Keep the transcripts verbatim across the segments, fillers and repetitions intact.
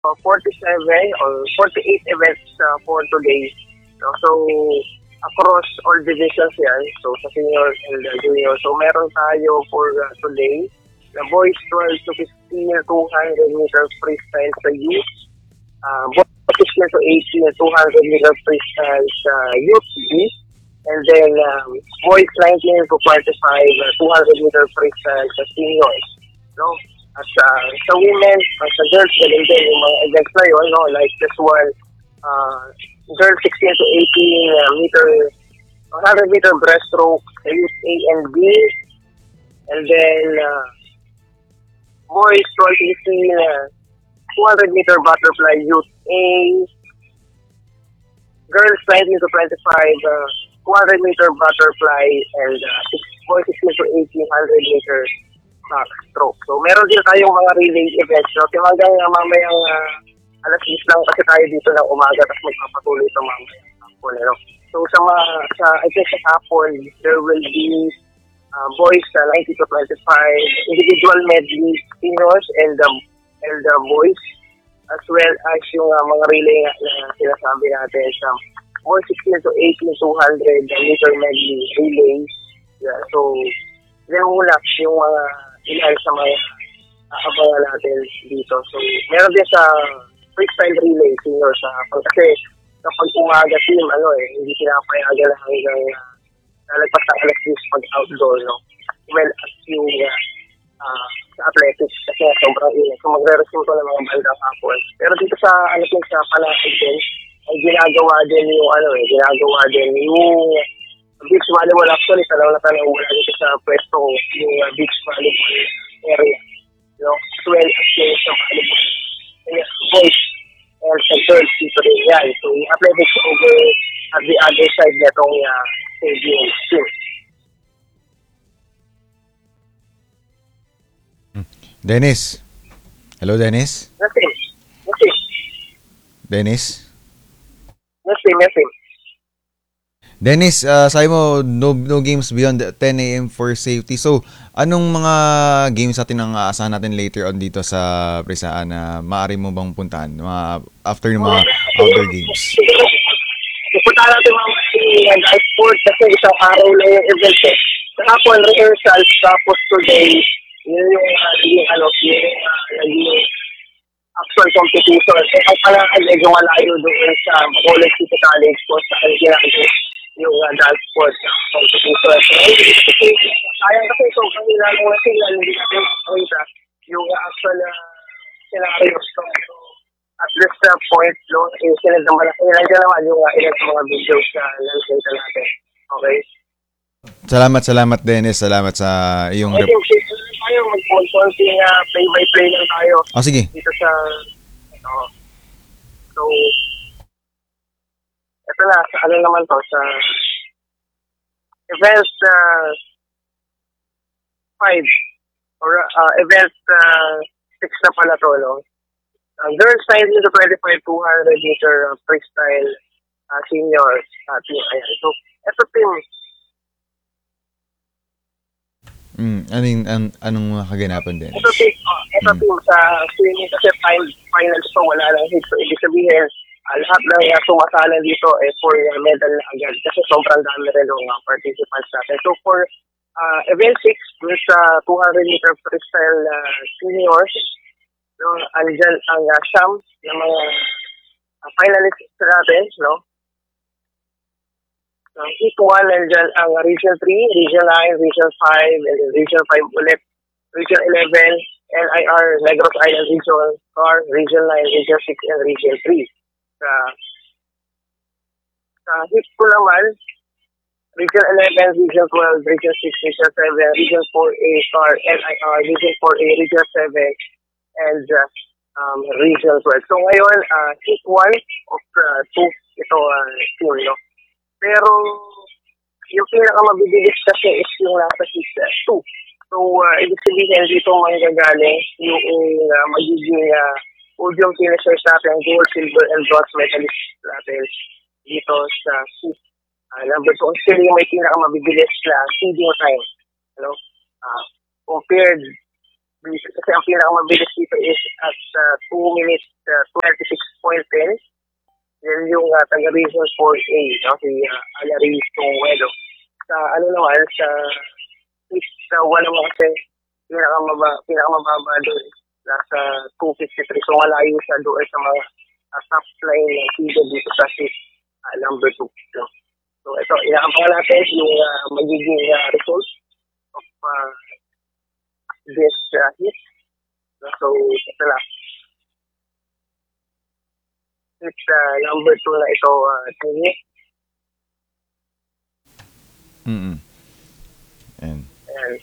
uh, forty-seven or forty-eight events uh, for today. No? So, across all divisions yan. So, sa seniors and uh, juniors. So, meron tayo for uh, today, the boys twelve to fifteen, two hundred meter freestyle sa youth. Uh, boys fifteen to eighteen, two hundred meter freestyle sa youth B. And then, um, boys nineteen to twenty-five, uh, two hundred meter freestyle sa seniors. No? At uh, sa women, uh, sa girls, ganun din yung mga events na yun, no? Like this one, uh, girls sixteen to eighteen uh, meter, one hundred meter breaststroke sa youth A and B. And then, uh, boys twelve to fifteen, uh, two hundred meter butterfly youth A. Girls nineteen to twenty-five, uh, two hundred meter butterfly, and uh, boys sixteen to eighteen, one hundred meter backstroke. So, meron din tayong mga relay events. So, hanggang uh, mamayang uh, alas diyes lang kasi tayo dito ng umaga tapos magpapatuloy ito mamaya. No? So, sa mga, sa, I think sa hapon, there will be uh, boys uh, nineteen to twenty-five, individual medley seniors and the, and the boys, as well as yung uh, mga relay na, na sinasabi natin sa boys sixteen to eighteen, two hundred meter medley relays. Yeah, so, then muna yung mga ilan sa mga uh, abangan natin dito. So, meron din sa freestyle relay senior sa hapon. Kasi kapag umaga team, ano eh, hindi pinapayagan na hanggang uh, nalagpas ng alas diyes pag-outdoor, no? Well, as yung uh, uh, sa athletics, kasi sobrang init. So, magre-resume ko ng mga bandang hapon. Pero dito sa, ano din, sa Palakig din, ay ginagawa din yung, ano eh, ginagawa din yung beach volleyball. Actually, tanaw na tanaw wala dito sa pwesto yung uh, beach volleyball area. You know, as well as yung sa volleyball. And uh, boys and sa girls dito rin yan. So, yung athletics over at the other side na itong uh, stadium team. Dennis. Hello, Dennis. Nothing. Nothing. Dennis. Nothing, nothing. Dennis, uh, sabi mo, no, no games beyond ten a.m. for safety. So, anong mga games natin ang aasahan natin later on dito sa Brisaan na maaari mo bang puntahan mga after ng mga outdoor games? Pupunta natin mga mag-ice sport kasi isang araw lang yung event eh. Kahapon, rehearsals, tapos today, yun yung, uh, yung ano, yung uh, naging actual competition. Eh, ang pala ay medyo malayo doon sa Bacolod City College po sa ginagawa yung uh, dance sport uh, competition. So, sayang kasi ito, kanila lang na sila, hindi natin makita yung uh, actual uh, scenario. So, at this uh, point, no, eh, sinad naman na kanila dyan naman yung uh, ilang mga videos na nansita natin. Okay? Salamat, salamat Dennis. Salamat sa iyong... I think shit na tayo, mag-consulting uh, play-by-play lang tayo. Oh, sige. Dito sa... Ano, so, ito na, sa ano naman to, sa event uh, five, or uh, event uh, six na pala to, no? Uh, girls nineteen to twenty-five, two hundred meter uh, freestyle uh, seniors uh, team. Ayan. So, ito team, Mm, anong, an, anong mga kaganapan din? ito team, uh, ito Mm. team sa swimming kasi final, finals to, wala lang hit. So, ibig sabihin, uh, lahat ng uh, sumasala dito eh, for uh, medal na agad kasi sobrang dami rin ng uh, participants natin. So, for uh, event six, with uh, two hundred meter freestyle uh, seniors, no, andyan ang uh, siyam ng mga uh, finalists natin, no? Uh, Heat one, nandyan ang Region three, Region nine, Region five, and then Region five ulit, Region eleven, N I R, Negros Island Region four, Region nine, Region six, and Region three. Sa sa Heat two naman, Region eleven, Region twelve, Region six, Region seven, Region four A, S A R, N I R, Region four A, Region seven, and uh, um, Region twelve. So ngayon, uh, Heat one of uh, two, ito uh, team, no? Pero, yung pinakamabibilis kasi is yung nasa six two. So, uh, ibig sabihin, dito manggagaling yung uh, magiging uh, podium finishers natin, gold, silver, and bronze medalist natin dito sa six. Uh, number two, sila yung may pinakamabibilis na feeding time. You know? Uh, compared Kasi ang pinakamabilis dito is at uh, two minutes uh, twenty-six point one zero. Yan yung uh, taga-Region four A, no? Si uh, Alaris Tongwelo. Sa ano naman, sa East uh, one naman kasi pinakamaba, pinakamababa doon. Nasa two fifty-three. So malayo siya doon sa mga uh, top line ng season dito sa East uh, number two. No? So ito, inaabangan natin yung uh, magiging uh, result of uh, this uh, hit. So ito lang. It's uh, number two na ito, uh, Tini. Mm-mm. And Ayan.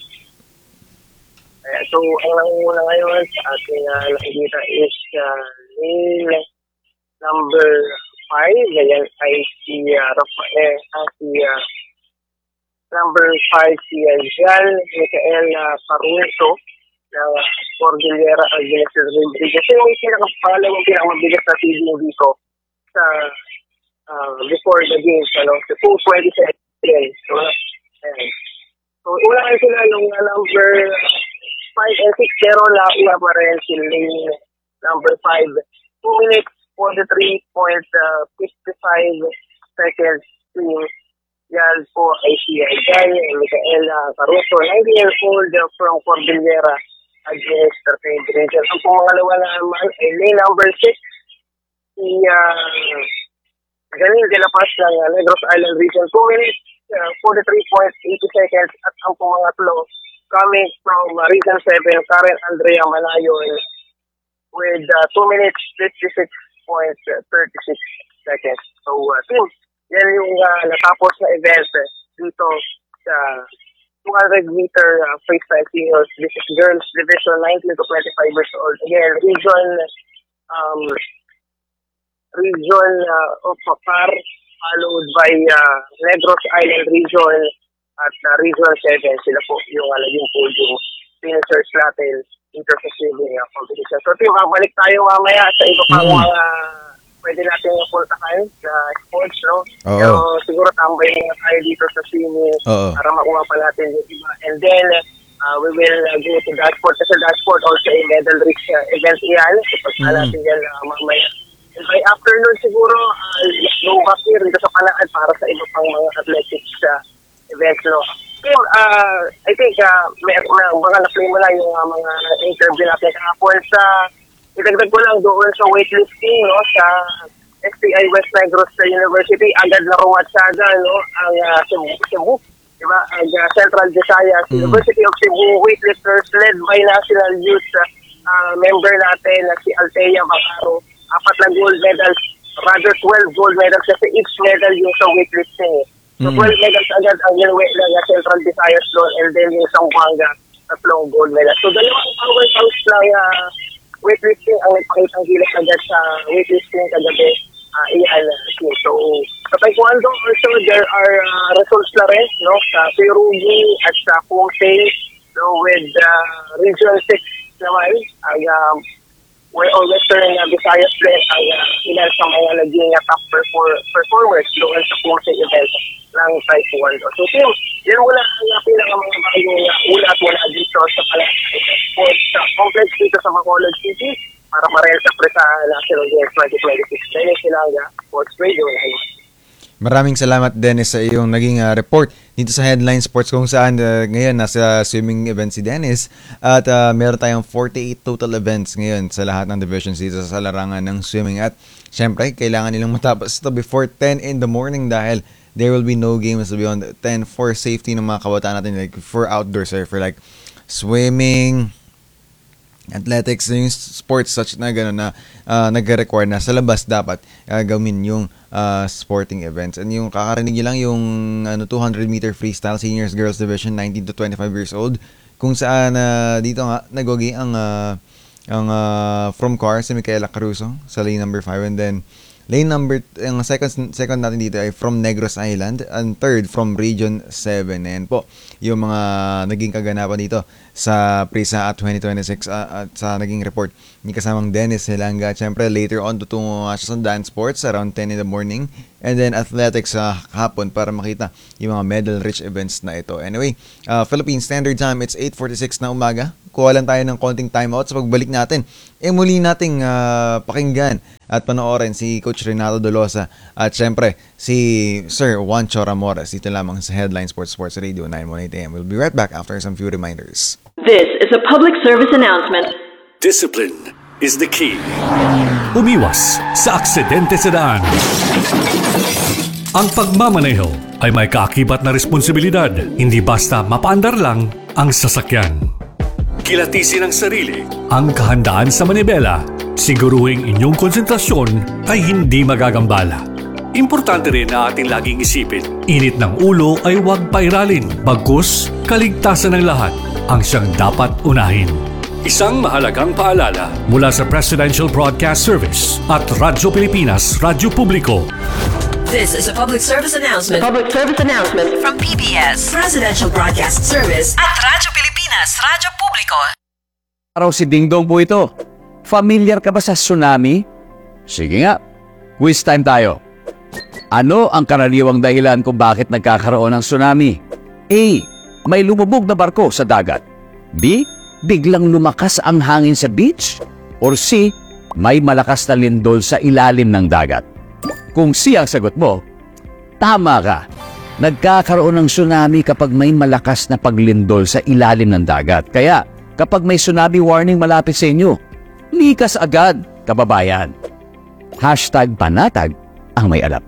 Ayan. So, ang nangunguna ngayon sa ating uh, nakikita is uh, lane number five. Ayan ay si uh, Rafael, uh, si uh, number five, si uh, Jan Michael uh, Paruso ng Cordillera against Rodriguez. So, yung pinakapangalawang pinakamabilis na feeding dito sa uh, before the game, ano, sa two twenty-seven. So, ayan. So, una kayo sila nung uh, number five and six, pero nauna pa rin si lane number five. two minutes, forty-three point five seconds. Yan po ay si Jan Michaela Caruso, nineteen years old uh, from Cordillera against Rodriguez. Ang pangalawa naman ay lane number six, si uh, Janil de la Paz ng uh, Negros Island Region, two minutes, uh, forty-three point eight seconds. At ang pangatlo, coming from uh, Region seven, Karen Andrea Malayon with uh, two minutes, fifty-six point three six seconds. So, uh, team, yan yung uh, natapos na event uh, dito sa two hundred meter uh, freestyle singles. This is girls division nineteen to twenty-five years old. Again, region um, region uh, of Papar, followed by uh, Negros Island region at uh, region seven. Sila po yung uh, naging podium finishers natin dito sa swimming uh, competition. So, team, babalik tayo mamaya sa iba pang mga mm-hmm. pwede natin puntahan sa sports, no? Oo. Pero siguro tambay muna tayo dito sa swimming para makuha pa natin yung iba. And then, uh, we will uh, go to dashboard. Kasi dashboard also a medal rich uh, event yan. So, pagka mm-hmm. natin yan uh, mamaya. And by afternoon siguro, uh, go back here dito sa Panaan para sa iba pang mga athletics uh, events, no? So, uh, I think, uh, may, may, baka na-play mo na yung uh, mga interview natin kahapon sa idagdag ko lang doon sa weightlifting, no, sa S P I West Negros University, agad na rumatsada, no, ang uh, Cebu, Cebu, di ba, ang uh, Central Visayas mm. University of Cebu weightlifters led by National Youth uh, member natin na si Althea Bacaro, apat na gold medals, rather twelve gold medals kasi each medal yung sa weightlifting. So, mm. twelve medals agad ang ginawin ng uh, Central Visayas doon, and then yung Zamboanga, tatlong gold medals. So, dalawang powerhouse lang uh, weightlifting ang nagpakitang gilas agad sa weightlifting kagabi. Uh, iyan, uh, so, sa Taekwondo also, there are uh, results na rin, no, sa Perugi at sa Pumse, no, with uh, Region six naman, ang um, we're all Western uh, Visayas din, ang uh, ilan sa mga naging uh, top perfor- performers doon sa Pumse event ng Taekwondo. So, team, yan wala ang uh, pinaka mga bagong uh, ulat mula dito sa Palasay Sports uh, Complex dito sa Bacolod City para marel sa Presa National Games twenty twenty-six. Dahil silang uh, Sports Radio ngayon. Maraming salamat, Dennis, sa iyong naging uh, report dito sa Headline Sports kung saan uh, ngayon nasa swimming event si Dennis at uh, meron tayong forty-eight total events ngayon sa lahat ng divisions dito sa larangan ng swimming at syempre kailangan nilang matapos ito before ten in the morning dahil there will be no games beyond ten for safety ng mga kabataan natin, like for outdoors or for like swimming, athletics, yung sports such na gano'n na uh, nag-require na sa labas dapat uh, gawin yung uh, sporting events. And yung kakarinig lang yung ano, two hundred meter freestyle seniors girls division nineteen to twenty-five years old kung saan uh, dito nga nagwagi ang uh, ang uh, from car si Michaela Caruso sa lane number five, and then lane number, ang second, second natin dito ay from Negros Island, and third from Region seven. Ayan po yung mga naging kaganapan dito sa Prisa at twenty twenty-six uh, at sa naging report ni kasamang Dennis Hilanga. Siyempre later on tutungo nga siya sa dance sports around ten in the morning and then athletics sa hapon para makita yung mga medal-rich events na ito. Anyway, uh, Philippine Standard Time, it's eight forty-six na umaga. Kuha lang tayo ng konting timeout sa pagbalik natin. E muli nating uh, pakinggan at panoorin si Coach Renato Dolosa at syempre si Sir Juan Choramores dito lamang sa Headline Sports Sports Radio nine eighteen A M. We'll be right back after some few reminders. This is a public service announcement. Discipline is the key. Umiwas sa aksidente sa daan. Ang pagmamaneho ay may kaakibat na responsibilidad. Hindi basta mapaandar lang ang sasakyan. Kilatisin ang sarili, ang kahandaan sa manibela. Siguruhing inyong konsentrasyon ay hindi magagambala. Importante rin na ating laging isipin, init ng ulo ay huwag pairalin. Bagkus, kaligtasan ng lahat ang siyang dapat unahin. Isang mahalagang paalala mula sa Presidential Broadcast Service at Radyo Pilipinas, Radyo Publiko. This is a public service announcement. Public service announcement From P B S, Presidential Broadcast Service at Radyo Pilipinas, Radyo Publiko. Araw si Dingdong po ito. Familiar ka ba sa tsunami? Sige nga, quiz time tayo. Ano ang karaniwang dahilan kung bakit nagkakaroon ng tsunami? A. May lumubog na barko sa dagat. B. Biglang lumakas ang hangin sa beach. Or C. May malakas na lindol sa ilalim ng dagat. Kung C ang sagot mo, tama ka. Nagkakaroon ng tsunami kapag may malakas na paglindol sa ilalim ng dagat. Kaya kapag may tsunami warning malapit sa inyo, likas agad, kababayan. Hashtag panatag ang may alam.